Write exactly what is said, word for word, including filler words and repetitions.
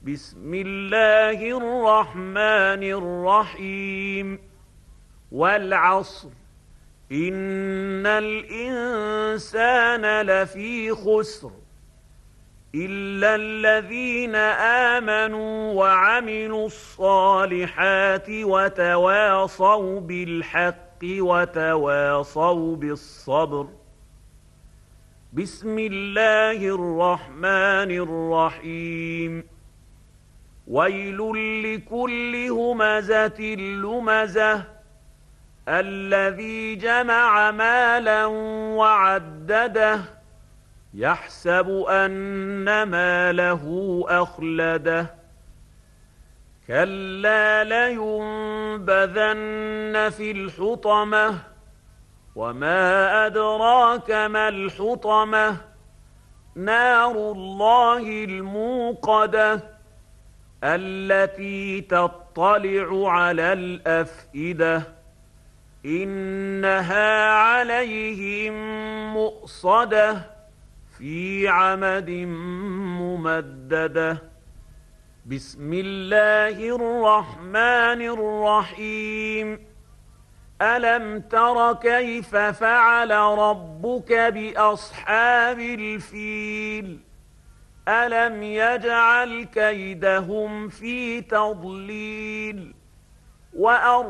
بسم الله الرحمن الرحيم والعصر إن الإنسان لفي خسر إلا الذين آمنوا وعملوا الصالحات وتواصوا بالحق وتواصوا بالصبر. بسم الله الرحمن الرحيم ويل لكل همزة لمزة الذي جمع مالا وعدده يحسب أن ماله أخلده كلا لينبذن في الحطمة وما أدراك ما الحطمة نار الله الموقدة التي تطلع على الأفئدة إنها عليهم مؤصدة في عمد ممددة. بسم الله الرحمن الرحيم ألم تر كيف فعل ربك بأصحاب الفيل ألم يجعل كيدهم في تضليل وأرسل